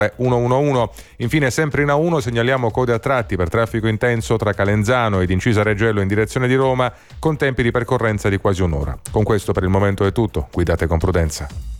111. Infine, sempre in A1 segnaliamo code a tratti per traffico intenso tra Calenzano ed Incisa Reggello in direzione di Roma, con tempi di percorrenza di quasi un'ora. Con questo per il momento è tutto, guidate con prudenza.